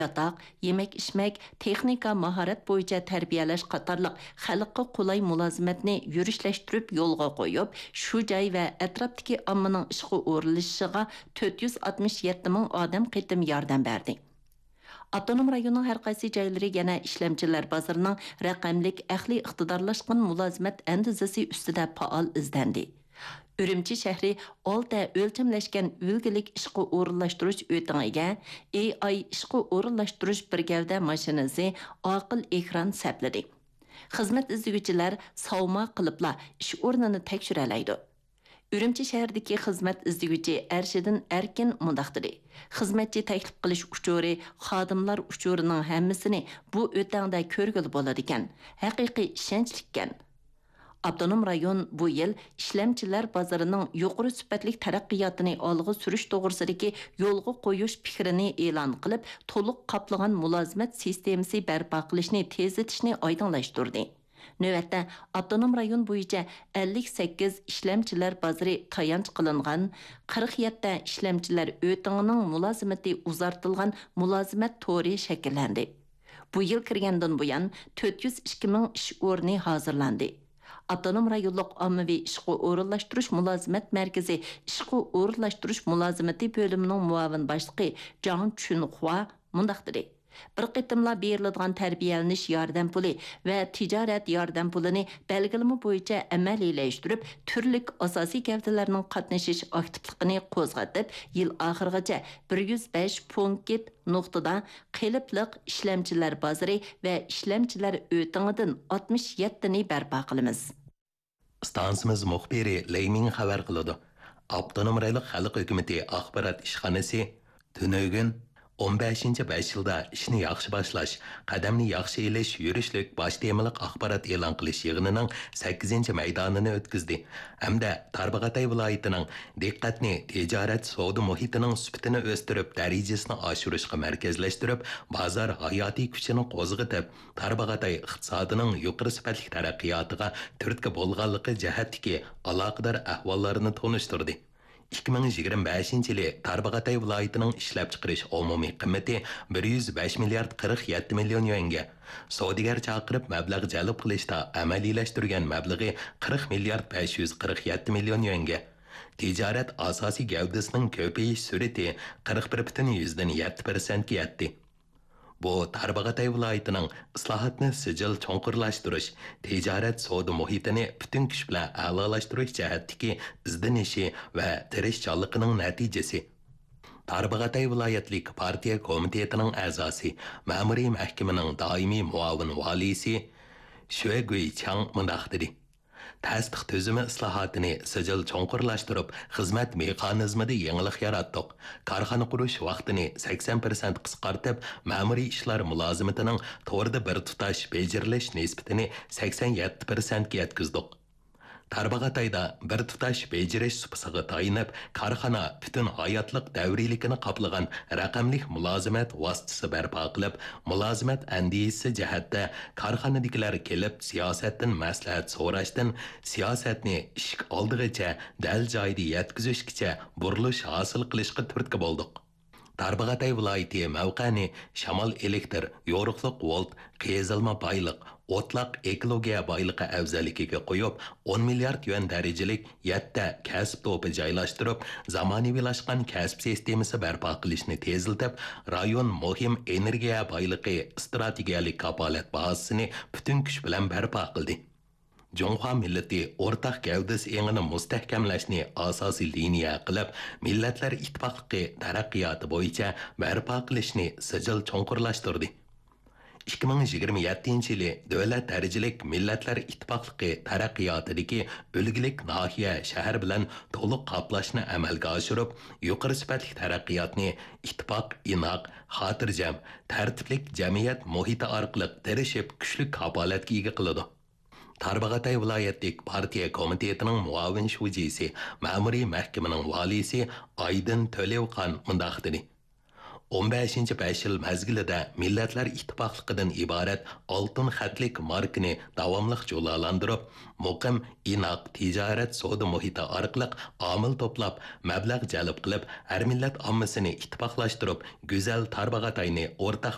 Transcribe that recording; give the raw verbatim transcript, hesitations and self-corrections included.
yataq, yemek içmek, texnika, maharat boyunca tərbiyələş qatarlıq xalqqa qolay mülazimatni yürüşləşdirib yolğa qoyub, şu joy və ətrafdakı ammaның işqə o'rinlashishiga to'rt yuz oltmish yetti ming odam qitim yordam berdi. Avtonom rayonning har qaysi joylari yana ishlamchilar bozorining raqamlik ahli iqtidorlashgan mulozimat andizasi ustida faol izlandi. Ürümçi şəhri olta ölçümləşkən ülgülük işqı o'rinlashtirish o'tingiga A I işqı o'rinlashtirish bir gavda mashinasi aqil ekran sapladi. Xizmat izləyicilər savma qılıbla ish o'rnini tekshiralaydi. Ürümçi shahridagi xizmat izləyici Ershidin Erkin mundaq dedi. Xizmatchi taklif qilish uchuri, xodimlar uchurining hammasini bu o'tangda ko'rgili bo'ladi ekan. Haqiqiy ishonchlikkan. Avtonom rayon bu yil ishlamchilar bozorining yuqori sifatli taraqqiyotini olg'a surish to'g'risidagi yo'lga qo'yish fikrini e'lon qilib, to'liq qoplagan mulozimat sistemasi barpo qilishni tezlatishni oydinlashtirdi. Növətdə avtonom rayon bo'yicha ellik sakkiz ishlamchilar bozori tayanch qilingan, qirq yetti ishlamchilar o'tingining mulozimati uzartilgan mulozimat to'ri shakllandi. Bu yil kirgandan buyon to'rt yuz ikki ming ish o'rni hozirlandi. Avtonom rayonluq ommaviy ishqi o'rinlashtirish mulozimat markazi ishqi o'rinlashtirish mulozimati bo'limining muavin boshlig'i Jang Chunxua mundaq dedi. Bir qitimla beriladigan tarbiyalanish yordam puli va tijorat yordam pulini belgilama bo'yicha amaliyleştirib, turlik asosiy gavdalarning qatnashish aktivligini qo'zg'atib, yil oxirigacha bir yuz besh punkt nuqtada qilipliq ishlamchilar bozori va ishlamchilar o'tingidan oltmish yetti ni barpo qilamiz. Stansimiz muxbiri Leyming xabar qiladi. Avtonom rayonluq xalq hukumati axborot ishxonasi tunugin o'n beshinchi besh yilda ishni yaxshi boshlash, qadamni yaxshi elish, yurishlik bosh temaliq axborot e'lon qilish yig'inining sakkizinchi maydonini o'tkazdi. Hamda Tarbag'atay viloyatining diqqatni tijorat savdo muhitining sifatini o'stirib, darajasini oshirishga markazlashtirib, bozor hayotiy kuchini qo'zg'atib, Tarbag'atay iqtisodining yuqori sifatli taraqqiyotiga turtki bo'lganligi jihatdagi aloqador ahvollarini tanishtirdi. ikki ming yigirma beshinchi yili Tarbag'atay viloyatining ishlab chiqarish umumiy qiymati bir yuz besh milliard qirq yetti million yuanga, savdogar chaqirib mablag' jalb qilishda amaliylashtirgan mablag'i qirq milliard besh yuz qirq yetti million yuanga, tijorat asosiy gavdasining ko'payish sur'ati qirq bir butun yetti persent ga yetdi. Bu Tarbag'atay viloyatining islohotni sijil cho'nqurlashtirish, tijorat savdo muhitini butun kuch bilan a'lolashtirish jihatdagi izdanishi va tirishchanligining natijasi. Tarbag'atay viloyatlik partiya komitetining a'zosi, ma'muriy mahkamaning doimiy muavin valisi Shui Guichang mundaq dedi. Tasdiq tuzumi islohotini sijil cho'nqurlashtirib, xizmat mexanizmida yangilik yaratdik. Korxona qurish vaqtini sakson persent qisqartib, ma'muriy ishlar mulozimatining to'g'rida bir tutash bejirilish nisbatini sakson yetti persent ga yetkazdik. Tarbag'atayda bir tutash bejirish supasiga tayinib, korxona butun hayotlik davriyligini qoplagan raqamlik mulozimat vositasi barpo qilib, mulozimat andisi jihatda korxonadagilar kelib siyosatdan maslahat so'rashdan, siyosatni ish oldigacha dal joyida yetkazishgacha burilish hosil qilishga turtki bo'ldik. Tarbag'atay viloyati mavqani shamol elektr, yo'riqliq volt, qezilma boyliq, o'tloq ekologiya boyliqi afzalligiga qo'yib, o'n milliard yuan darajalik yetti kasb to'pi joylashtirib, zamonaviylashgan kasb sistemasi barpo qilishni tezlatib, rayon muhim energiya boyliqi strategiyalik kapolat bazasini butun kuch bilan barpo qildi. Jonghua millati o'rtaq gavdas engini mustahkamlashni asosiy liniya qilib, millatlar ittifoqligi taraqqiyoti bo'yicha barpo qilishni sijil cho'nqurlashtirdi. ikki ming yigirma yettinchi yili davlat darajalik millatlar ittifoqligi taraqqiyotidagi o'lgilik nahiya shahar bilan to'liq qoplashni amalga oshirib, yuqori sifatli taraqqiyotni ittifoq, inoq, xotirjam, tartiblik jamiyat muhiti orqali tirishib kuchli kapolatga ega qiladi. Tarbag'atay viloyatlik partiya komitetining muavin shujisi, ma'muriy mahkamaning valisi Aydin To'levxon mundaq dedi. o'n beshinchi besh yil mazgilida millatlar ittifoqligidan iborat oltin xatlik markini davomli jo'lalantirib, muqim, inoq tijorat savdo muhiti orqali omil to'plab, mablag' jalb qilib, har millat ommasini ittifoqlashtirib, go'zal Tarbag'atayni o'rtaq